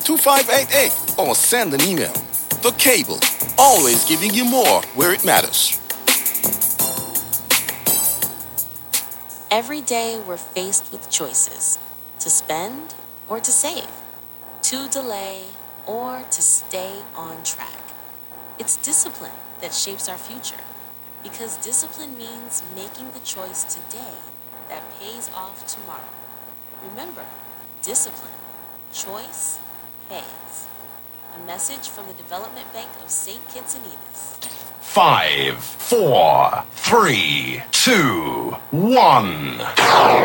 2588 or send an email. The Cable, always giving you more where it matters. Every day we're faced with choices to spend or to save, to delay or to stay on track. It's discipline that shapes our future because discipline means making the choice today that pays off tomorrow. Remember, discipline, choice, pays. A message from the Development Bank of St. Kitts and Nevis. 5, 4, 3, 2, 1.